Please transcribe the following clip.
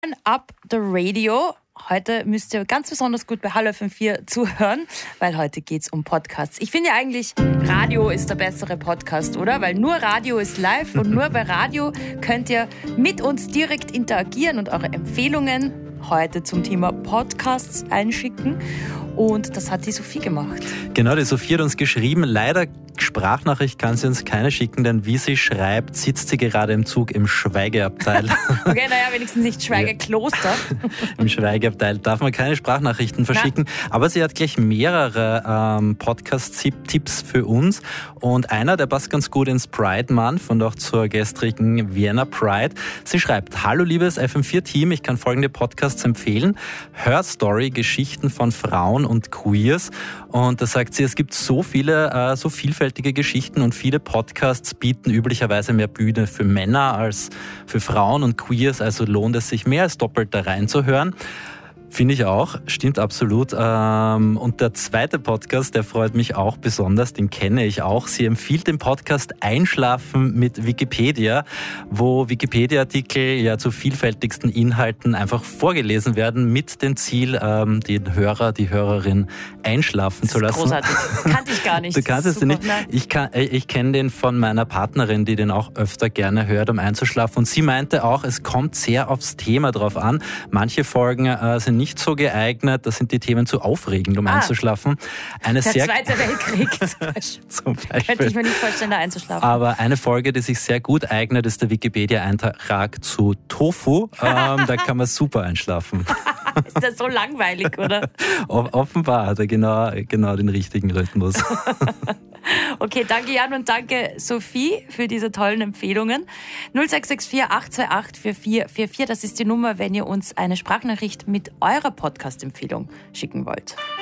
Up the Radio. Heute müsst ihr ganz besonders gut bei Hallo FM4 zuhören, weil heute geht's um Podcasts. Ich finde ja eigentlich, Radio ist der bessere Podcast, oder? Weil nur Radio ist live und nur bei Radio könnt ihr mit uns direkt interagieren und eure Empfehlungen heute zum Thema Podcasts einschicken. Und das hat die Sophie gemacht. Genau, die Sophie hat uns geschrieben. Leider Sprachnachricht kann sie uns keine schicken, denn wie sie schreibt, sitzt sie gerade im Zug im Schweigeabteil. Okay, naja, wenigstens nicht Schweigekloster. Im Schweigeabteil darf man keine Sprachnachrichten verschicken. Na. Aber sie hat gleich mehrere Podcast-Tipps für uns. Und einer, der passt ganz gut ins Pride-Month und auch zur gestrigen Vienna Pride. Sie schreibt: Hallo liebes FM4-Team, ich kann folgende Podcasts empfehlen. Hörstory, Geschichten von Frauen und Queers. Und da sagt sie, es gibt so viele, so vielfältige Geschichten und viele Podcasts bieten üblicherweise mehr Bühne für Männer als für Frauen und Queers, also lohnt es sich mehr als doppelt da reinzuhören. Finde ich auch, stimmt absolut. Und der zweite Podcast, der freut mich auch besonders, den kenne ich auch. Sie empfiehlt den Podcast Einschlafen mit Wikipedia, wo Wikipedia-Artikel ja zu vielfältigsten Inhalten einfach vorgelesen werden, mit dem Ziel, den Hörer, die Hörerin einschlafen zu lassen. Großartig, kannte ich gar nicht. Du kannst es nicht. Ich kenne den von meiner Partnerin, die den auch öfter gerne hört, um einzuschlafen. Und sie meinte auch, es kommt sehr aufs Thema drauf an. Manche Folgen sind nicht so geeignet, da sind die Themen zu aufregend, um einzuschlafen. Der Zweite Weltkrieg zum Beispiel. Könnte ich mir nicht vorstellen, da einzuschlafen. Aber eine Folge, die sich sehr gut eignet, ist der Wikipedia-Eintrag zu Tofu. Da kann man super einschlafen. Ist das so langweilig, oder? Offenbar hat er genau den richtigen Rhythmus. Okay, danke Jan und danke Sophie für diese tollen Empfehlungen. 0664 828 4444, das ist die Nummer, wenn ihr uns eine Sprachnachricht mit eurer Podcast-Empfehlung schicken wollt.